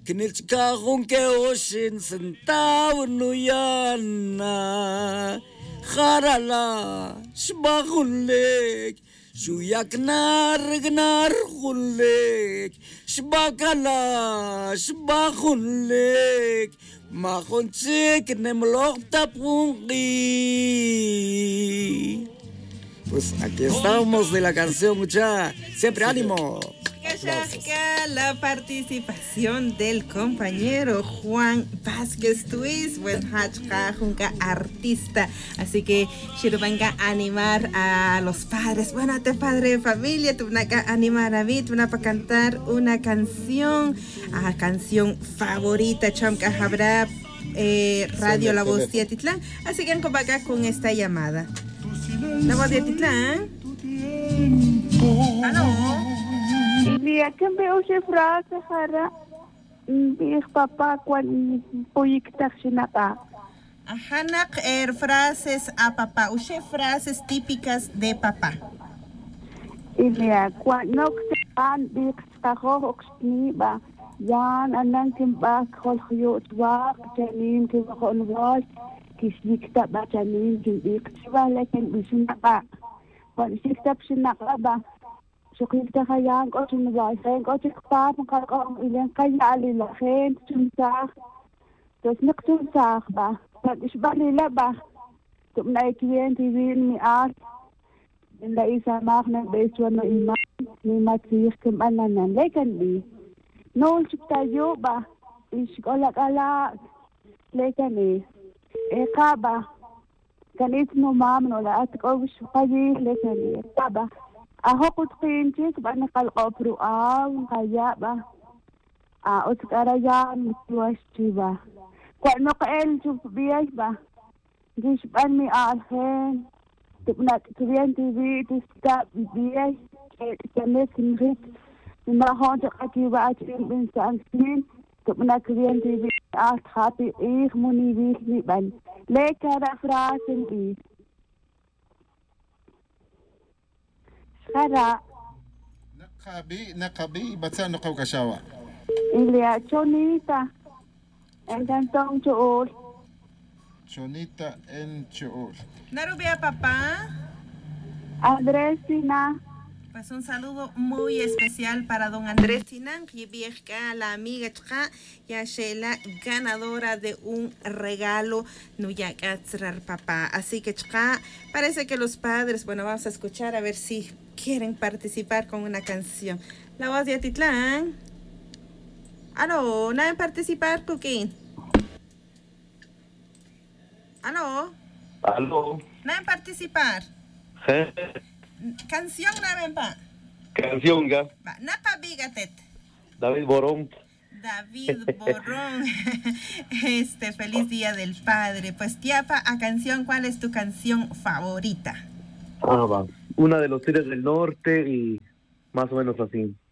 Knilchkahon ke oshin sentaw nuyana Harala shbagullek Shuyak nar gullek Shbakala shbagullek Mahonchik nemlok tapungi. Pues aquí estamos de la canción, mucha. Siempre ánimo. La participación del compañero Juan Vázquez Tuis, buen junca artista. Así que quiero venga a animar a los padres. Bueno, te padre de familia, tú venga a animar a mí, tú venga para cantar una canción favorita, chamca habrá Radio La Voz de Atitlán. Así que vamos acá con esta llamada. La Voz de Atitlán. ¿Aló? Ilia kan be ose frase hara bir papá cuando proyectar sinapa. Hanak frases a papá, ushe frases típicas de papá. Ilia cuando se an bir taho oxniba yan anan kimba khol khuyut wa janin kim khon wa kislikta ba janin kim iktiba lakin bisinapa. Cuando se está sinapa so kita kaya ko tunay ko tikpa ko ilang kaya alila khen tunsa tos naktunsa ba pag isbalila ba tumnay kiyen TV ni art inda isa mak na beso no ima ni matsir kem ananan lekan di no tayo ba iskola kala lekan ka ba kanit mo mam no la at ko wish kayi lekan ba Ako kutkinchik ba nakalopro kaya ba utkarayan tuwasti ba kwano kael biyay ba gispan mi alhen tupnat tuwian TV tusta biyay kanes nrit mahon kakiwa at bin sansin tupnat tuwian TV happy muni ni ban lekara frasen bi Kara. Nakabi, ba't saan nakaw kasyawa? Ilia, Chonita. En cantong Chool. Chonita en Chool. ¿Narubia papá? Andrés Sina. Pues un saludo muy especial para don Andrés Sinan, la amiga Chka, Yashela, ganadora de un regalo, Nuyakatzrar papá. Así que Chka, parece que los padres, bueno, vamos a escuchar a ver si quieren participar con una canción. La Voz de Atitlán. ¿Aló? ¿Nadie participar, Coquín? ¿Aló? ¿Aló? ¿Nadie participar? Canción namin pa. Canción ga. Napa bigatet. David Borón. David Borón. Feliz Día del Padre. Pues Tiapa, a canción, ¿cuál es tu canción favorita? Va. Una de los Tigres del Norte y más o menos así.